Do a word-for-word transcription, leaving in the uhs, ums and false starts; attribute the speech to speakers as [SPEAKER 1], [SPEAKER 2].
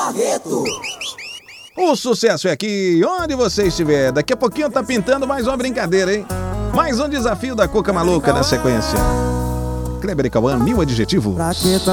[SPEAKER 1] Barreto.
[SPEAKER 2] O sucesso é aqui, onde você estiver. Daqui a pouquinho tá pintando mais uma brincadeira, hein? Mais um desafio da Cuca Maluca na sequência. Kleber e Cauã, mil adjetivo.